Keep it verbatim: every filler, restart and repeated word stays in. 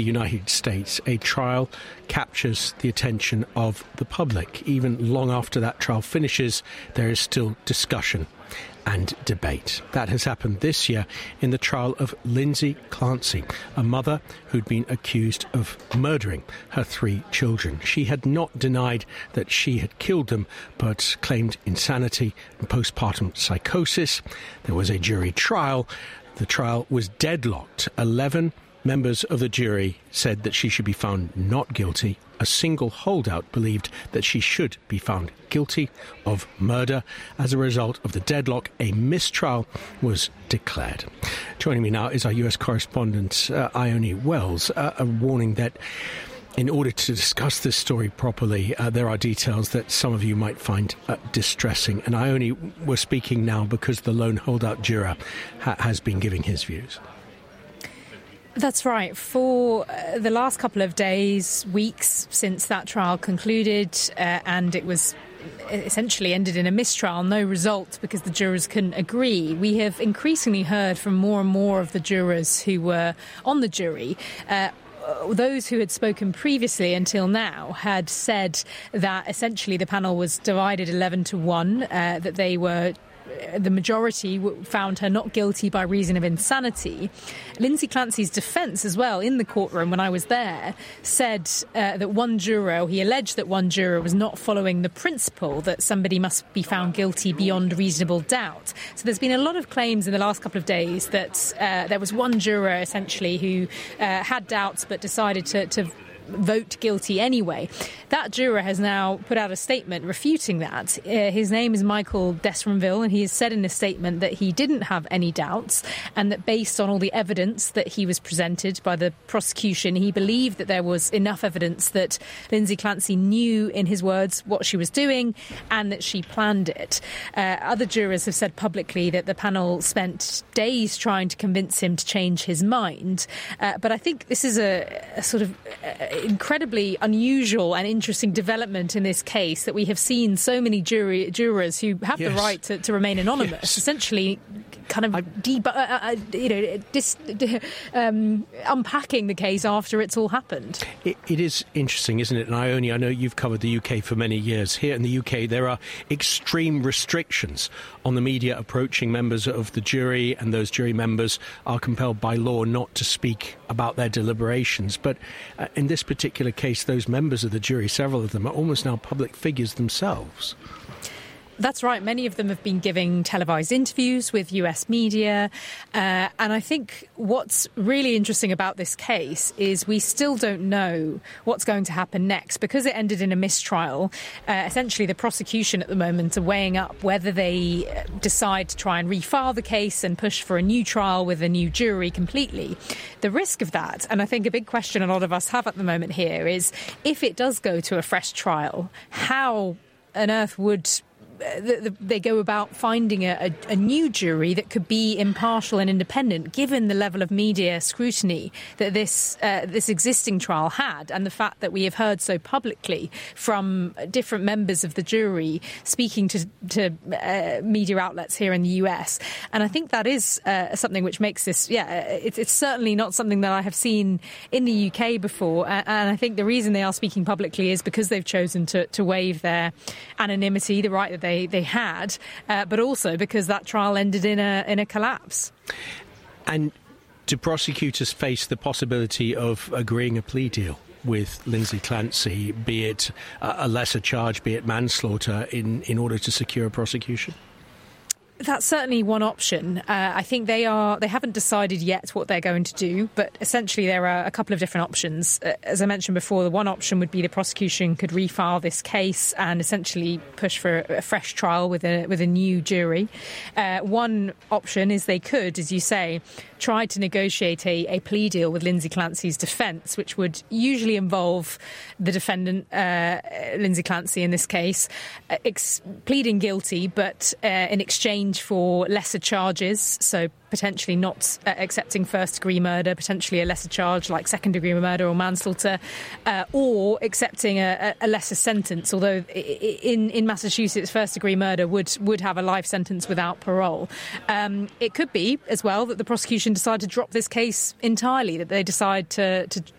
the United States, a trial captures the attention of the public. Even long after that trial finishes, there is still discussion and debate. That has happened this year in the trial of Lindsay Clancy, a mother who'd been accused of murdering her three children. She had not denied that she had killed them, but claimed insanity and postpartum psychosis. There was a jury trial. The trial was deadlocked. Eleven members of the jury said that she should be found not guilty. A single holdout believed that she should be found guilty of murder. As a result of the deadlock, a mistrial was declared. Joining me now is our U S correspondent, uh, Ione Wells, uh, a warning that in order to discuss this story properly, uh, there are details that some of you might find uh, distressing. And Ione, we're speaking now because the lone holdout juror ha- has been giving his views. That's right. For uh, the last couple of days, weeks since that trial concluded, uh, and it was essentially ended in a mistrial, no result because the jurors couldn't agree, we have increasingly heard from more and more of the jurors who were on the jury. Uh, Those who had spoken previously until now had said that essentially the panel was divided eleven to one, uh, that they were the majority found her not guilty by reason of insanity. Lindsay Clancy's defence as well in the courtroom when I was there said uh, that one juror, he alleged that one juror was not following the principle that somebody must be found guilty beyond reasonable doubt. So there's been a lot of claims in the last couple of days that uh, there was one juror essentially who uh, had doubts but decided to, to vote guilty anyway. That juror has now put out a statement refuting that. Uh, his name is Michael Desronville, and he has said in a statement that he didn't have any doubts and that based on all the evidence that he was presented by the prosecution, he believed that there was enough evidence that Lindsay Clancy knew, in his words, what she was doing and that she planned it. Uh, other jurors have said publicly that the panel spent days trying to convince him to change his mind. Uh, but I think this is a, a sort of uh, incredibly unusual and interesting development in this case, that we have seen so many jury, jurors who have yes. the right to, to remain anonymous, yes. essentially kind of deb- uh, uh, you know, dis- um, unpacking the case after it's all happened. It, it is interesting, isn't it? And Ione, I know you've covered the U K for many years. Here in the U K, there are extreme restrictions on the media approaching members of the jury, and those jury members are compelled by law not to speak about their deliberations. But uh, in this particular case, those members of the jury, several of them, are almost now public figures themselves. That's right. Many of them have been giving televised interviews with U S media. Uh, and I think what's really interesting about this case is we still don't know what's going to happen next. Because it ended in a mistrial, uh, essentially the prosecution at the moment are weighing up whether they decide to try and refile the case and push for a new trial with a new jury completely. The risk of that, and I think a big question a lot of us have at the moment here, is if it does go to a fresh trial, how on earth would they go about finding a, a, a new jury that could be impartial and independent, given the level of media scrutiny that this uh, this existing trial had, and the fact that we have heard so publicly from different members of the jury speaking to, to uh, media outlets here in the U S. And I think that is uh, something which makes this, yeah, it's, it's certainly not something that I have seen in the U K before. And I think the reason they are speaking publicly is because they've chosen to, to waive their anonymity, the right that they They, they had, uh, but also because that trial ended in a in a collapse. And do prosecutors face the possibility of agreeing a plea deal with Lindsay Clancy, be it a lesser charge, be it manslaughter, in, in order to secure a prosecution? That's certainly one option. Uh, I think they are. They haven't decided yet what they're going to do, but essentially there are a couple of different options. Uh, as I mentioned before, the one option would be the prosecution could refile this case and essentially push for a fresh trial with a with a new jury. Uh, one option is they could, as you say, try to negotiate a, a plea deal with Lindsay Clancy's defence, which would usually involve the defendant, uh, Lindsay Clancy in this case, uh, ex- pleading guilty, but uh, in exchange for lesser charges, so potentially not uh, accepting first-degree murder, potentially a lesser charge like second-degree murder or manslaughter, uh, or accepting a, a lesser sentence, although in, in Massachusetts, first-degree murder would, would have a life sentence without parole. Um, it could be, as well, that the prosecution decide to drop this case entirely, that they decide to, to